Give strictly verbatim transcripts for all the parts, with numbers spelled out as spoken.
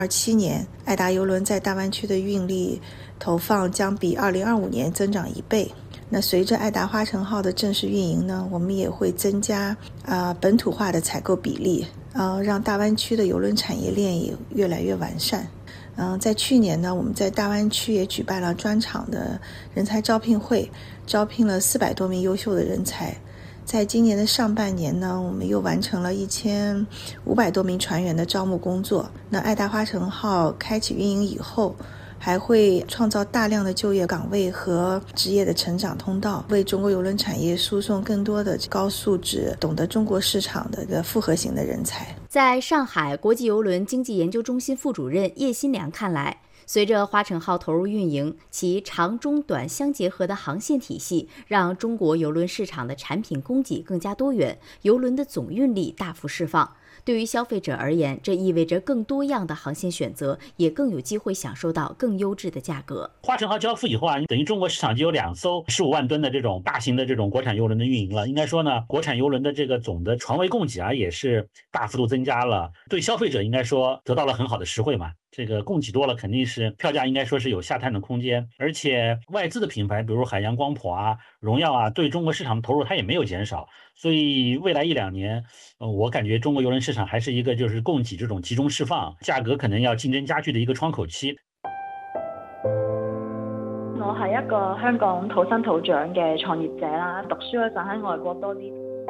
二七年，爱达邮轮在大湾区的运力投放将比二零二五年增长一倍。那随着爱达花城号的正式运营呢，我们也会增加啊、呃、本土化的采购比例，呃，让大湾区的邮轮产业链也越来越完善。嗯、呃，在去年呢，我们在大湾区也举办了专场的人才招聘会，招聘了四百多名优秀的人才。在今年的上半年呢，我们又完成了一千五百多名船员的招募工作。那爱达花城号开启运营以后，还会创造大量的就业岗位和职业的成长通道，为中国邮轮产业输送更多的高素质、懂得中国市场的一个复合型的人才。 在上海国际邮轮经济研究中心副主任叶新良看来，随着花城号投入运营，其长中短相结合的航线体系，让中国邮轮市场的产品供给更加多元，邮轮的总运力大幅释放。对于消费者而言，这意味着更多样的航线选择，也更有机会享受到更优质的价格。 花城号交付以后啊，等于中国市场就有两艘十五万吨的这种大型的这种国产邮轮的运营了。应该说呢，国产邮轮的这个总的船位供给啊，也是大幅度增加了，对消费者应该说得到了很好的实惠嘛。这个供给多了，肯定是票价应该说是有下探的空间，而且外资的品牌，比如海洋光谱啊、荣耀啊，对中国市场的投入它也没有减少，所以未来一两年，呃，我感觉中国邮轮市场还是一个就是供给这种集中释放，价格可能要競爭加劇的一個窗口期。 我係一個香港土生土長嘅創業者啦，讀書嗰陣喺外國多啲。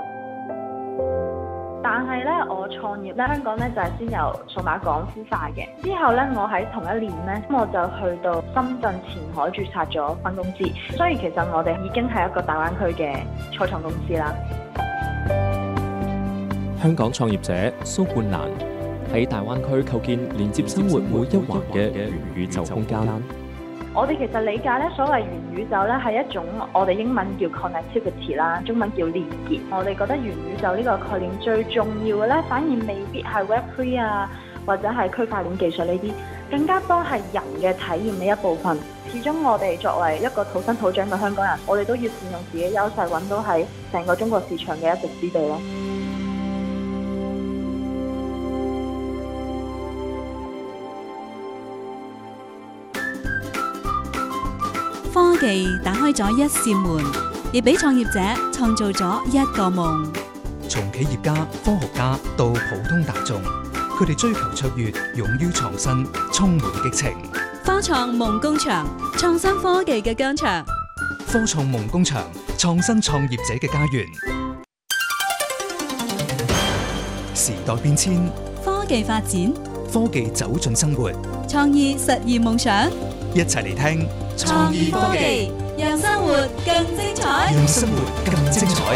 但係咧，我創業咧，香港咧就係先由數碼港孵化嘅。之後咧，我喺同一年咧，我就去到深圳前海註冊咗分公司，所以其實我哋已經係一個大灣區嘅初創公司啦。 香港創業者蘇冠蘭喺大灣區構建連接生活每一環嘅元宇宙空間。 我哋其實理解咧，所謂元宇宙咧係一種我哋英文叫 connectivity 啦，中文叫連結。我哋覺得元宇宙呢個概念最重要嘅咧，反而未必係 Web 三 啊，或者係區塊鏈技術呢啲，更加多係人嘅體驗嘅一部分。始終我哋作為一個土生土長嘅香港人，我哋都要善用自己優勢，揾到喺成個中國市場嘅一席之地咯。 科技打開咗一扇門，亦俾創業者創造咗一個夢。 從企業家、科學家到普通大眾，佢哋追求卓越，勇於創新，充滿激情。 科創夢工場，創新科技嘅疆場。 科創夢工場，創新創業者嘅家園。時代變遷， 科技發展， 科技走進生活， 創意實現夢想。 一齊嚟聽創意科技，讓生活更精彩， 讓生活更精彩。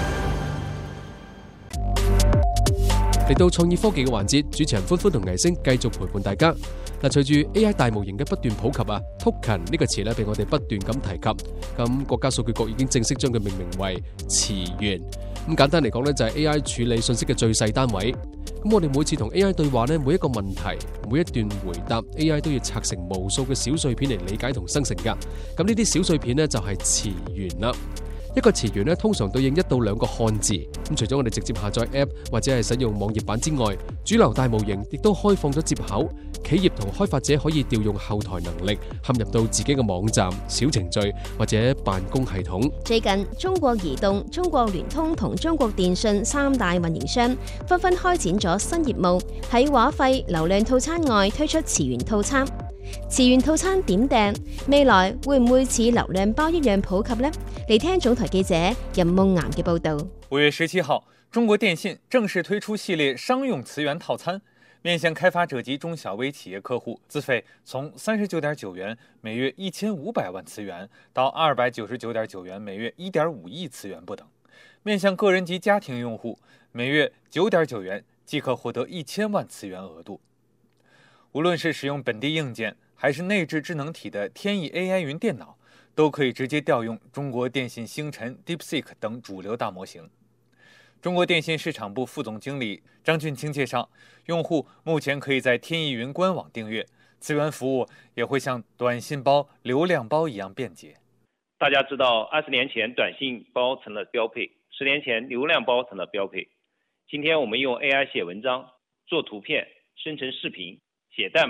嚟到創意科技嘅環節，主持人歡歡同藝星繼續陪伴大家。嗱，隨住 A I 大模型嘅不斷普及啊 ，token 呢個詞咧被我哋不斷咁提及。咁國家數據局已經正式將佢命名為詞源。咁簡單嚟講咧，就係 A I 處理信息嘅最細單位。咁我哋每次同 A I 對話咧，每一個問題、每一段回答 ，A I 都要拆成無數嘅小碎片嚟理解同生成噶。咁呢啲小碎片咧就係詞源啦。一個詞源咧通常對應一到兩個漢字。咁除咗我哋直接下載 App 或者係使用網頁版之外，主流大模型亦都開放咗接口，企業同開發者可以調用後台能力，嵌入到自己嘅網站、小程序或者辦公系統。 最近，中國移動、中國聯通同中國電信三大運營商紛紛開展咗新業務，喺話費、流量套餐外推出詞源套餐。詞源套餐點訂？未來會唔會似流量包一樣普及呢？嚟聽總台記者任夢岩嘅報道。 五月十七號，中國電信正式推出系列商用詞源套餐，面向開發者及中小微企業客戶，資費從三十九點九元每月一千五百萬詞元到二百九十九點九元每月一點五億詞元不等；面向個人及家庭用戶，每月九點九元即可獲得一千萬詞元額度。無論是使用本地硬件還是內置智能體的天翼 A I 雲電腦，都可以直接調用中國電信星辰、DeepSeek 等主流大模型。中國電信市場部副總經理張俊清介紹，用戶目前可以在天翼雲官網訂閱，資源服務也會像短信包、流量包一樣便捷。 大家知道，二十年前短信包成了標配，十年前流量包成了標配。今天我們用 A I 寫文章、做圖片、生成視頻、寫代碼。